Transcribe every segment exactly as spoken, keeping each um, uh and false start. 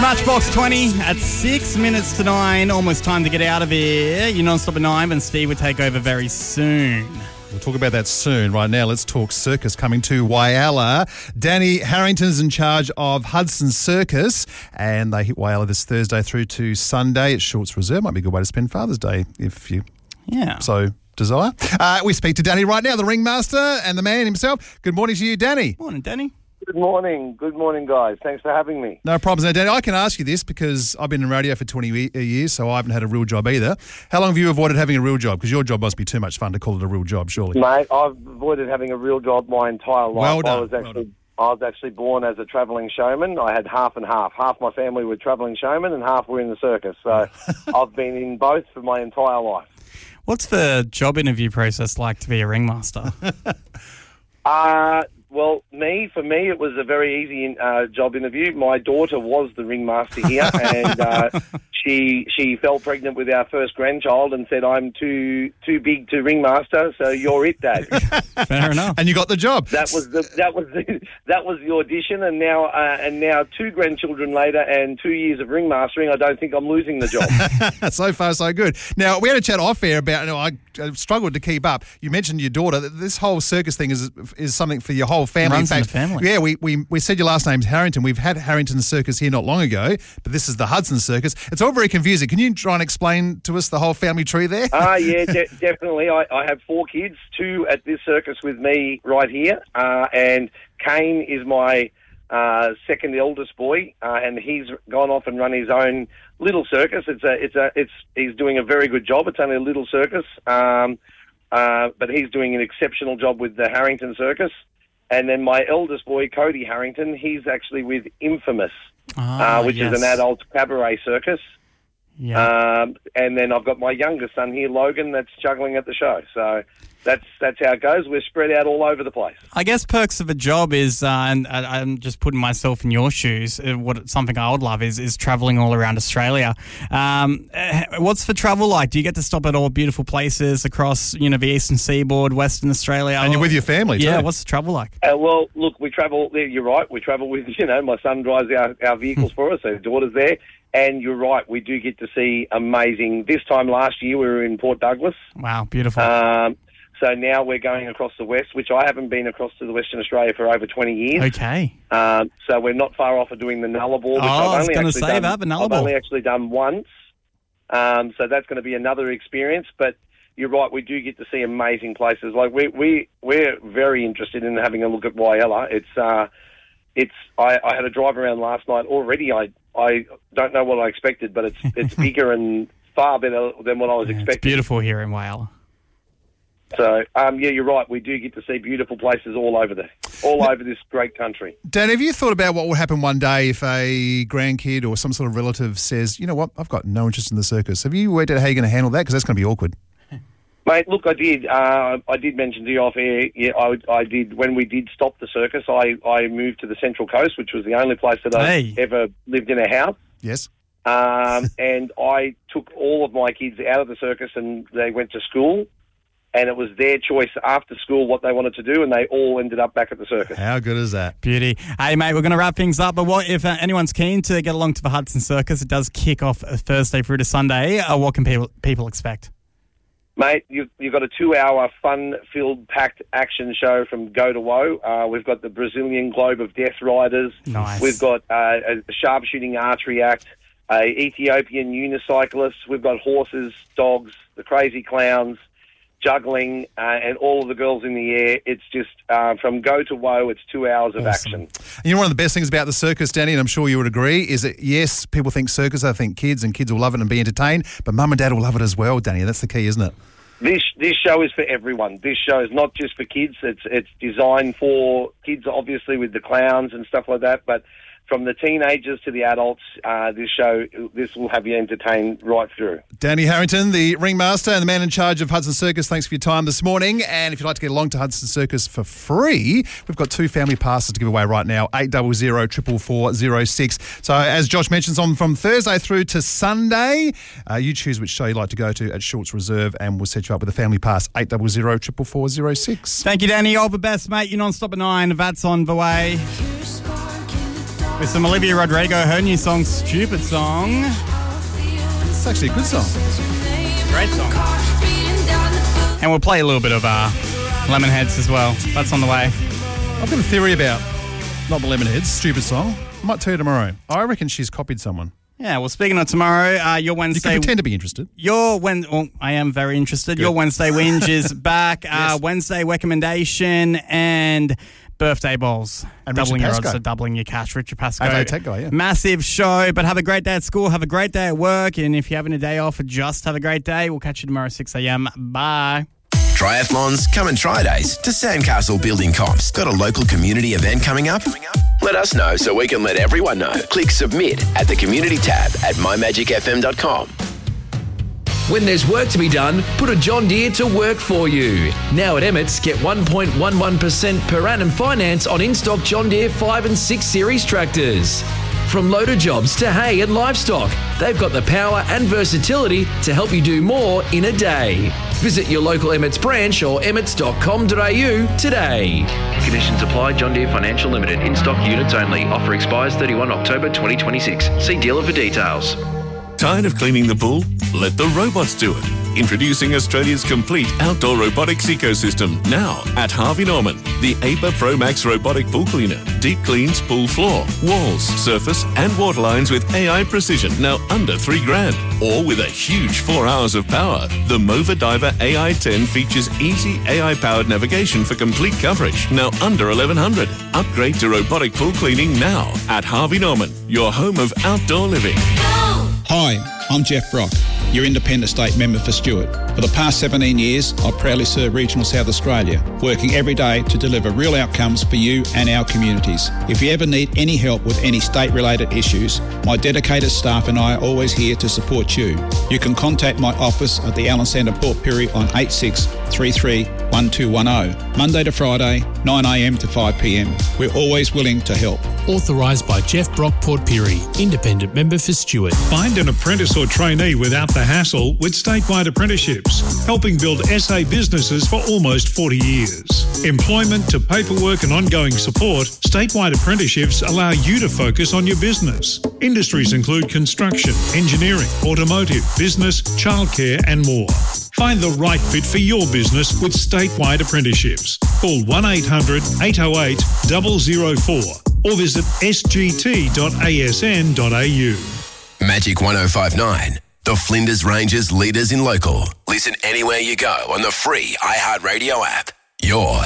Matchbox twenty at six minutes to nine. Almost time to get out of here. You're non-stop at nine, and Steve will take over very soon. We'll talk about that soon. Right now, let's talk circus coming to Whyalla. Danny Harrington's in charge of Hudson Circus, and they hit Whyalla this Thursday through to Sunday at Shorts Reserve. Might be a good way to spend Father's Day if you Yeah. so desire. Uh, we speak to Danny right now, the ringmaster and the man himself. Good morning to you, Danny. Morning, Danny. Good morning. Good morning, guys. Thanks for having me. No problems. Now, Danny, I can ask you this because I've been in radio for twenty years, so I haven't had a real job either. How long have you avoided having a real job? Because your job must be too much fun to call it a real job, surely. Mate, I've avoided having a real job my entire life. Well done. I was Well actually done. I was actually born as a travelling showman. I had half and half. Half my family were travelling showmen and half were in the circus. So I've been in both for my entire life. What's the job interview process like to be a ringmaster? Uh, well, me, for me, it was a very easy uh, job interview. My daughter was the ringmaster here, and uh, she she fell pregnant with our first grandchild and said, "I'm too too big to ringmaster, so you're it, Dad." Fair enough. And you got the job. That was the that was the, that was the audition, and now uh, and now two grandchildren later and two years of ringmastering, I don't think I'm losing the job. So far, so good. Now, we had a chat off air about, you know, I I struggled to keep up. You mentioned your daughter. This whole circus thing is is something for your whole family. Runs in in fact, the family. Yeah, we, we, we said your last name's Harrington. We've had Harrington Circus here not long ago, but this is the Hudson Circus. It's all very confusing. Can you try and explain to us the whole family tree there? Ah, uh, yeah, de- definitely. I, I have four kids, two at this circus with me right here, uh, and Kane is my uh, second eldest boy, uh, and he's gone off and run his own little circus. It's a, it's a, it's he's doing a very good job. It's only a little circus, um, uh, but he's doing an exceptional job with the Harrington Circus. And then my eldest boy, Cody Harrington, he's actually with Infamous, Ah, uh, which yes. is an adult cabaret circus. Yeah. Um, and then I've got my youngest son here, Logan, that's juggling at the show. So that's that's how it goes. We're spread out all over the place. I guess perks of a job is, uh, and uh, I'm just putting myself in your shoes, uh, what something I would love is is travelling all around Australia. Um, uh, what's the travel like? Do you get to stop at all beautiful places across, you know, the eastern seaboard, Western Australia? And you're with your family, too. Yeah, what's the travel like? Uh, well, look, we travel, you're right, we travel with, you know, my son drives our, our vehicles for us, so daughter's there. And you're right, we do get to see amazing. This time last year, we were in Port Douglas. Wow, beautiful. Um, so now we're going across the west, which I haven't been across to the Western Australia for over twenty years. Okay. Um, so we're not far off of doing the Nullarbor, which Oh, I I've was only gonna actually say done. that, the I've Nullarbor. only actually done once. Um, so that's going to be another experience. But you're right, we do get to see amazing places. Like we we we're very interested in having a look at Whyalla. It's uh, it's I, I had a drive around last night already. I I don't know what I expected, but it's it's bigger and far better than what I was Yeah, it's expecting. beautiful here in Whyalla. So, um, yeah, you're right. We do get to see beautiful places all over the, all over this great country. Dan, have you thought about what would happen one day if a grandkid or some sort of relative says, you know what, I've got no interest in the circus? Have you worked out how you're going to handle that? Because that's going to be awkward. Mate, look, I did. Uh, I did mention to you off air. Yeah, I, I did. When we did stop the circus, I, I moved to the Central Coast, which was the only place that Hey. I ever lived in a house. Yes. Um, and I took all of my kids out of the circus, and they went to school. And it was their choice after school what they wanted to do, and they all ended up back at the circus. How good is that? Beauty. Hey, mate, we're going to wrap things up. But what if uh, anyone's keen to get along to the Hudson Circus? It does kick off uh, Thursday through to Sunday. Uh, what can people people expect? Mate, you've, you've got a two-hour, fun-filled, packed action show from Go to Woe. Uh, we've got the Brazilian Globe of Death Riders. Nice. We've got uh, a sharpshooting archery act, a Ethiopian unicyclist. We've got horses, dogs, the crazy clowns, juggling, uh, and all of the girls in the air. It's just, uh, from Go to Woe, it's two hours of Awesome. action. And you know, one of the best things about the circus, Danny, and I'm sure you would agree, is that, yes, people think circus, they think kids, and kids will love it and be entertained, but mum and dad will love it as well, Danny. That's the key, isn't it? This this show is for everyone. This show is not just for kids. It's it's designed for kids, obviously, with the clowns and stuff like that, but from the teenagers to the adults, uh, this show, this will have you entertained right through. Danny Harrington, the ringmaster and the man in charge of Hudson Circus, thanks for your time this morning. And if you'd like to get along to Hudson Circus for free, we've got two family passes to give away right now, eight hundred, four four four, zero six. So as Josh mentions, on from Thursday through to Sunday, uh, you choose which show you'd like to go to at Shorts Reserve, and we'll set you up with a family pass, eight hundred, four four four, zero six. Thank you, Danny. All the best, mate. You're non-stop at nine. That's on the way. You're a spark in the dark. with some Olivia Rodrigo, her new song, Stupid Song. It's actually a good song. Great song. And we'll play a little bit of uh, Lemonheads as well. That's on the way. I've got a theory about not the Lemonheads, Stupid Song. I might tell you tomorrow. I reckon she's copied someone. Yeah, well, speaking of tomorrow, uh, your Wednesday... You can pretend to be interested. Your when well, I am very interested. Good. Your Wednesday Whinge is back. Uh, Yes. Wednesday recommendation and birthday bowls. And doubling Richard your odds Pascoe. of doubling your cash. Richard Pascoe. Adelaide Tech guy, yeah. Massive show, but have a great day at school. Have a great day at work. And if you're having a day off, just have a great day. We'll catch you tomorrow, six a.m. Bye. Triathlons, come and try days to Sandcastle Building Comps. Got a local community event coming up? Let us know so we can let everyone know. Click submit at the community tab at my magic f m dot com. When there's work to be done, put a John Deere to work for you. Now at Emmett's, get one point one one percent per annum finance on in-stock John Deere five and six series tractors. From loader jobs to hay and livestock, they've got the power and versatility to help you do more in a day. Visit your local Emmett's branch or emmets dot com dot a u today. Conditions apply. John Deere Financial Limited. In-stock units only. Offer expires thirty-first October twenty twenty-six. See dealer for details. Tired of cleaning the pool? Let the robots do it. Introducing Australia's complete outdoor robotics ecosystem now at Harvey Norman. The A P A Pro Max robotic pool cleaner. Deep cleans pool floor, walls, surface and water lines with A I precision. Now under three grand. Or with a huge four hours of power. The Mova Diver A I ten features easy A I-powered navigation for complete coverage. Now under eleven hundred. Upgrade to robotic pool cleaning now at Harvey Norman. Your home of outdoor living. Hi, I'm Jeff Brock, your Independent State Member for Stewart. For the past seventeen years, I've proudly served Regional South Australia, working every day to deliver real outcomes for you and our communities. If you ever need any help with any state-related issues, my dedicated staff and I are always here to support you. You can contact my office at the Allen Centre Port Pirie on eight six three three one two one zero, Monday to Friday, nine a m to five p m. We're always willing to help. Authorised by Jeff Brock Port Pirie, Independent Member for Stewart. Find an apprentice or trainee without the hassle with statewide apprenticeships, helping build S A businesses for almost forty years. Employment to paperwork and ongoing support, statewide apprenticeships allow you to focus on your business. Industries include construction, engineering, automotive, business, childcare and more. Find the right fit for your business with statewide apprenticeships. Call one eight hundred eight oh eight zero zero four or visit s g t dot a s n dot a u. Magic one oh five nine. The Flinders Ranges leaders in local. Listen anywhere you go on the free iHeartRadio app. Your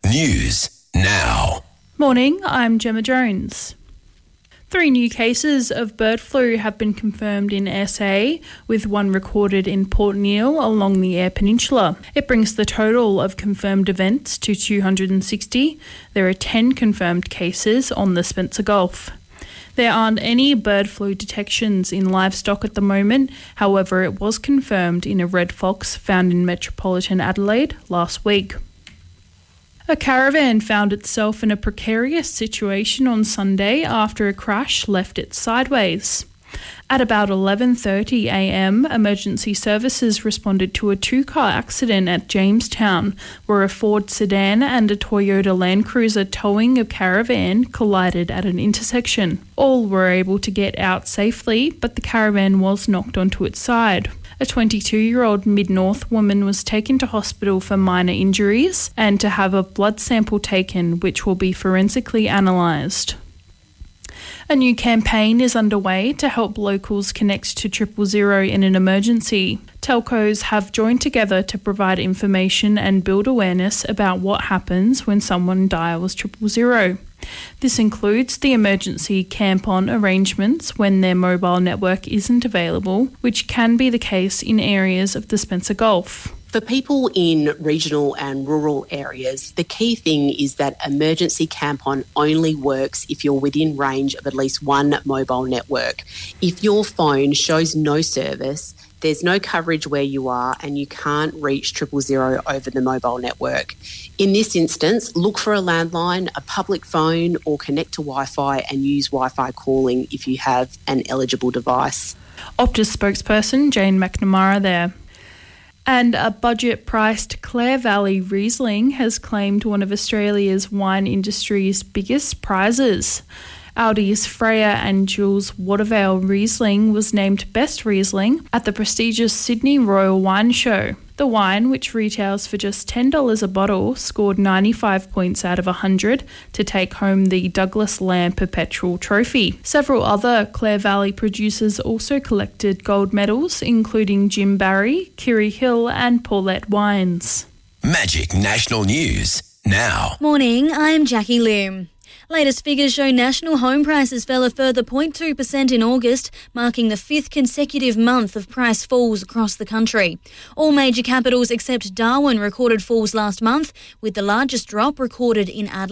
news now. Morning, I'm Gemma Jones. Three new cases of bird flu have been confirmed in S A, with one recorded in Port Neale along the Eyre Peninsula. It brings the total of confirmed events to two hundred sixty. There are ten confirmed cases on the Spencer Gulf. There aren't any bird flu detections in livestock at the moment. However, it was confirmed in a red fox found in metropolitan Adelaide last week. A caravan found itself in a precarious situation on Sunday after a crash left it sideways. At about eleven thirty a m, emergency services responded to a two-car accident at Jamestown, where a Ford sedan and a Toyota Land Cruiser towing a caravan collided at an intersection. All were able to get out safely, but the caravan was knocked onto its side. A twenty-two-year-old Mid-North woman was taken to hospital for minor injuries and to have a blood sample taken, which will be forensically analysed. A new campaign is underway to help locals connect to triple zero in an emergency. Telcos have joined together to provide information and build awareness about what happens when someone dials triple zero. This includes the emergency camp-on arrangements when their mobile network isn't available, which can be the case in areas of the Spencer Gulf. For people in regional and rural areas, the key thing is that emergency camp-on only works if you're within range of at least one mobile network. If your phone shows no service, there's no coverage where you are and you can't reach triple zero over the mobile network. In this instance, look for a landline, a public phone, or connect to Wi-Fi and use Wi-Fi calling if you have an eligible device. Optus spokesperson Jane McNamara there. And a budget-priced Clare Valley Riesling has claimed one of Australia's wine industry's biggest prizes. Aldi's Freya and Jules Watervale Riesling was named Best Riesling at the prestigious Sydney Royal Wine Show. The wine, which retails for just ten dollars a bottle, scored ninety-five points out of one hundred to take home the Douglas Lamb Perpetual Trophy. Several other Clare Valley producers also collected gold medals, including Jim Barry, Kiri Hill and Paulette Wines. Magic National News now. Morning, I'm Jackie Lim. Latest figures show national home prices fell a further zero point two percent in August, marking the fifth consecutive month of price falls across the country. All major capitals except Darwin recorded falls last month, with the largest drop recorded in Adelaide.